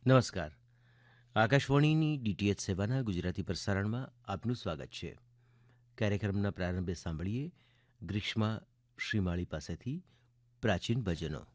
નમસ્કાર. આકાશવાણીની ડીટીએચ સેવાના ગુજરાતી પ્રસારણમાં આપનું સ્વાગત છે. કાર્યક્રમના પ્રારંભે સાંભળીએ ગ્રીષ્મા શ્રીમાળી પાસેથી પ્રાચીન ભજનો.